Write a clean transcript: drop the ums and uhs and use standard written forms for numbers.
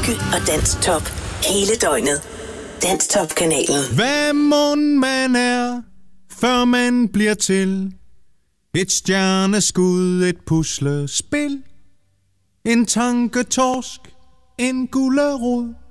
hygge og Dansk-top hele døgnet. Dansk-top-kanalen. Hvad mon man er, før man bliver til? Et stjerneskud, et puslespil, en tanketorsk, en gulerod.